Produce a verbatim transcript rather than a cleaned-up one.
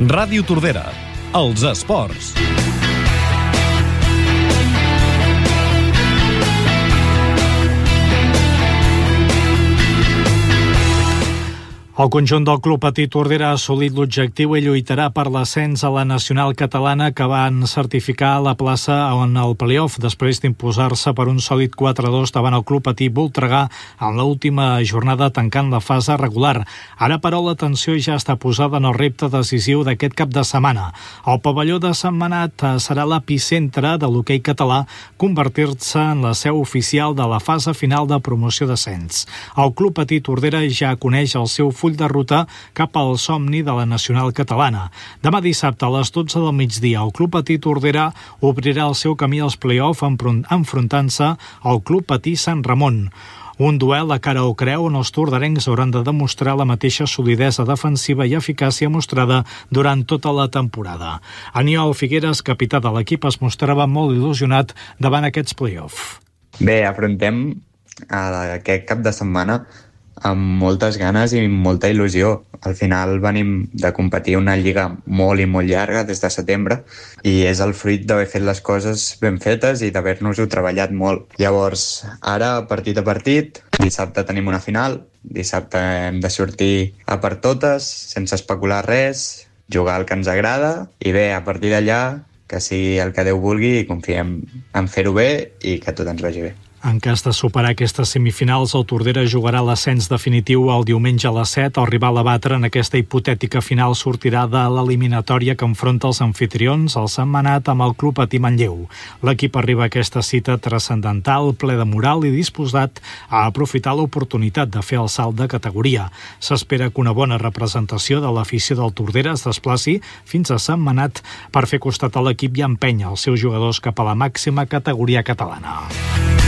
Ràdio Tordera, els esports. El conjunt del Club Patí Tordera ha assolit l'objectiu i lluitarà per l'ascens a la nacional catalana, que van certificar la plaça en el play-off després d'imposar-se per un sòlid quatre a dos davant el Club Patí Voltregà en l'última jornada tancant la fase regular. Ara, però, l'atenció ja està posada en el repte decisiu d'aquest cap de setmana. El pavelló de Sentmenat serà l'epicentre de l'hoquei català, convertir-se en la seu oficial de la fase final de promoció d'ascens. El Club Patí Tordera ja coneix el seu full de ruta cap al somni de la nacional catalana. Demà dissabte a les dotze del migdia el Club Patí Tordera obrirà el seu camí als play-off enfrontant-se al Club Patí Sant Ramon. Un duel a cara o creu on els torderencs hauran de demostrar la mateixa solidesa defensiva i eficàcia mostrada durant tota la temporada. Aniol Figueres, capità de l'equip, es mostrava molt il·lusionat davant aquests play-off. Bé, afrontem aquest cap de setmana amb moltes ganes i molta il·lusió. Al final venim de competir una lliga molt i molt llarga des de setembre i és el fruit d'haver fet les coses ben fetes i d'haver-nos-ho treballat molt. Llavors, ara, partit a partit, dissabte tenim una final, dissabte hem de sortir a per totes, sense especular res, jugar el que ens agrada i bé, a partir d'allà, que sigui el que Déu vulgui i confiem en fer-ho bé i que tot ens vagi bé. En cas de superar aquestes semifinals, el Tordera jugarà l'ascens definitiu el diumenge a les set. El rival a batre en aquesta hipotètica final sortirà de l'eliminatòria que enfronta els anfitrions, el Sentmenat, amb el Club Patí Manlleu. L'equip arriba a aquesta cita transcendental, ple de moral i disposat a aprofitar l'oportunitat de fer el salt de categoria. S'espera que una bona representació de l'afició del Tordera es desplaci fins a Sentmenat per fer costat a l'equip i empènyer els seus jugadors cap a la màxima categoria catalana.